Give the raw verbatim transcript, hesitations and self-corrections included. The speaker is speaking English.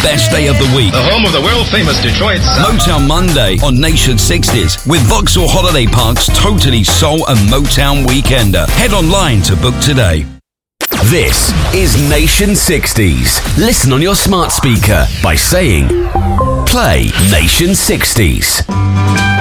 best day of the week. The home of the world-famous Detroit sound. Motown Monday on Nation sixties with Vauxhall Holiday Park's totally soul and Motown Weekender. Head online to book today. This is Nation sixties. Listen on your smart speaker by saying, play Nation sixties.